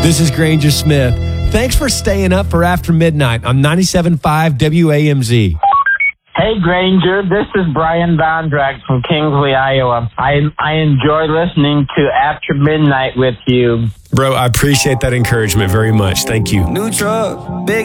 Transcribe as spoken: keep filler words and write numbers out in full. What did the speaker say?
This is Granger Smith. Thanks for staying up for After Midnight on ninety-seven point five W A M Z. Hey, Granger, this is Brian Bondrack from Kingsley, Iowa. I I enjoy listening to After Midnight with you. Bro, I appreciate that encouragement very much. Thank you. New truck, big